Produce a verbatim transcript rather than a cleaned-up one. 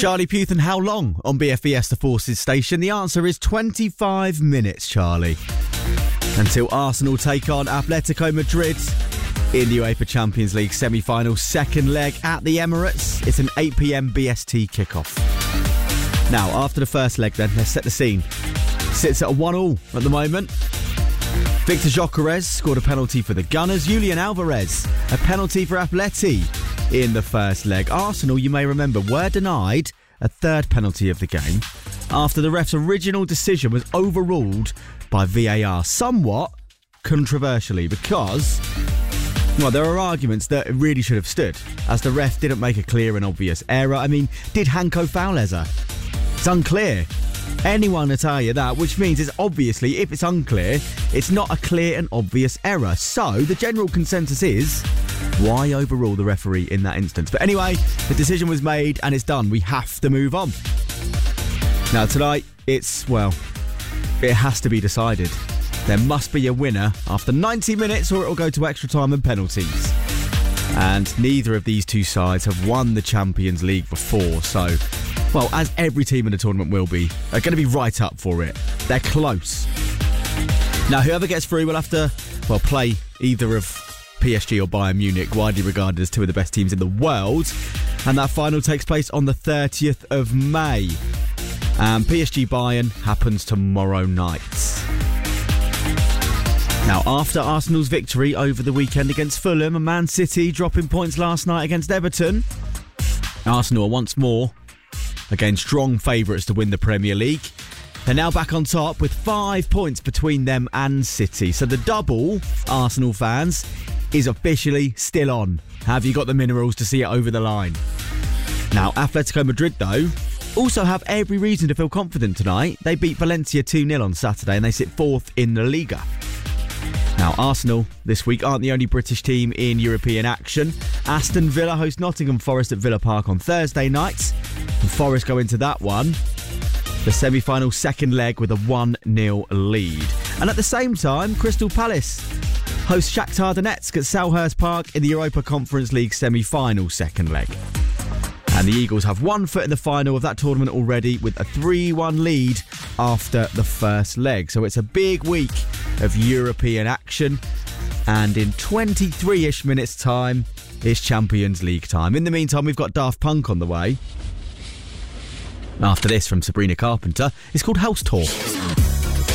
Charlie Puth, and how long on B F B S The Forces station? The answer is twenty-five minutes, Charlie. Until Arsenal take on Atletico Madrid in the UEFA Champions League semi-final second leg at the Emirates. It's an eight p.m. B S T kickoff. Now, after the first leg then, let's set the scene. Sits at a one all at the moment. Victor Gyökeres scored a penalty for the Gunners. Julian Alvarez, a penalty for Atleti in the first leg. Arsenal, you may remember, were denied a third penalty of the game after the ref's original decision was overruled by V A R, somewhat controversially, because, well, there are arguments that it really should have stood, as the ref didn't make a clear and obvious error. I mean, did Hanko foul Eza? It's unclear. Anyone will tell you that, which means it's obviously, if it's unclear, it's not a clear and obvious error. So the general consensus is, why overrule the referee in that instance? But anyway, the decision was made and it's done. We have to move on. Now tonight, it's, well, it has to be decided. There must be a winner after ninety minutes or it'll go to extra time and penalties. And neither of these two sides have won the Champions League before, so, well, as every team in the tournament will be, they're going to be right up for it. They're close. Now, whoever gets through will have to, well, play either of P S G or Bayern Munich, widely regarded as two of the best teams in the world. And that final takes place on the thirtieth of May. And P S G Bayern happens tomorrow night. Now, after Arsenal's victory over the weekend against Fulham and Man City dropping points last night against Everton, Arsenal are once more, again, strong favourites to win the Premier League. They're now back on top with five points between them and City. So the double, Arsenal fans, is officially still on. Have you got the minerals to see it over the line? Now, Atletico Madrid, though, also have every reason to feel confident tonight. They beat Valencia two nil on Saturday and they sit fourth in the Liga. Now, Arsenal this week aren't the only British team in European action. Aston Villa host Nottingham Forest at Villa Park on Thursday night. And Forest go into that one, the semi-final second leg, with a one nil lead. And at the same time, Crystal Palace host Shakhtar Donetsk at Selhurst Park in the Europa Conference League semi-final second leg. And the Eagles have one foot in the final of that tournament already with a three one lead after the first leg. So it's a big week of European action. And in twenty-three-ish minutes' time, it's Champions League time. In the meantime, we've got Daft Punk on the way. After this, from Sabrina Carpenter, it's called House Tour.